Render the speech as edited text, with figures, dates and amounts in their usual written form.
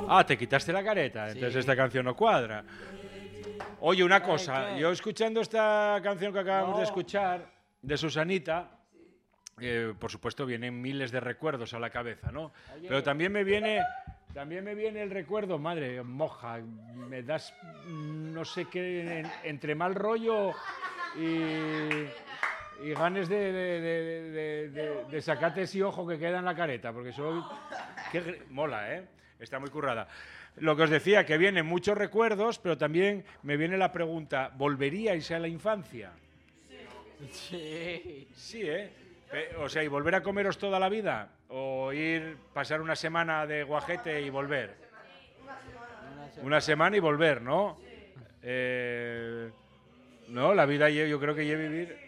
Ah, te quitaste la careta, entonces Sí. esta canción no cuadra. Oye, una cosa, ¿qué? yo escuchando esta canción que acabamos de No. escuchar, de Susanita, por supuesto vienen miles de recuerdos a la cabeza, ¿no? Oye. Pero también me viene el recuerdo, madre, moja, me das no sé qué, entre mal rollo y ganes de sacarte ese ojo que queda en la careta, porque soy... mola, ¿eh? Está muy currada. Lo que os decía, que vienen muchos recuerdos, pero también me viene la pregunta, ¿volveríais a la infancia? Sí. Sí, ¿eh? O sea, ¿y volver a comeros toda la vida? ¿O pasar una semana de guajete y volver? Una semana y volver, ¿no? No, la vida yo creo que yo vivir...